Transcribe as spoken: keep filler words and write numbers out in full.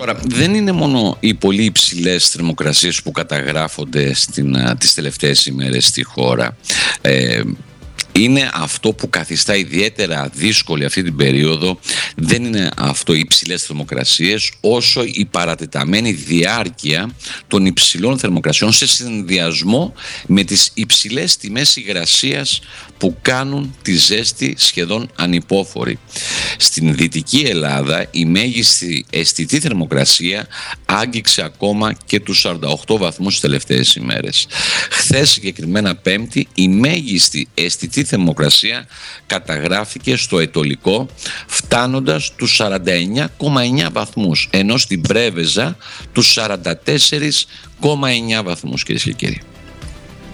Τώρα, δεν είναι μόνο οι πολύ υψηλές θερμοκρασίες που καταγράφονται στην, τις τελευταίες ημέρες στη χώρα. Ε, Είναι αυτό που καθιστά ιδιαίτερα δύσκολη αυτή την περίοδο. Δεν είναι αυτό οι υψηλές θερμοκρασίες, όσο η παρατεταμένη διάρκεια των υψηλών θερμοκρασιών σε συνδυασμό με τις υψηλές τιμές υγρασίας που κάνουν τη ζέστη σχεδόν ανυπόφορη. Στην Δυτική Ελλάδα η μέγιστη αισθητή θερμοκρασία άγγιξε ακόμα και τους σαράντα οκτώ βαθμούς τις τελευταίες ημέρες. Χθες, συγκεκριμένα Πέμπτη, η μέγιστη αισθητή θερμοκρασία καταγράφηκε στο Αιτωλικό, φτάνοντας τους σαράντα εννιά κόμμα εννιά βαθμούς, ενώ στην Πρέβεζα τους σαράντα τέσσερα κόμμα εννιά βαθμούς, κυρίες και κύριοι.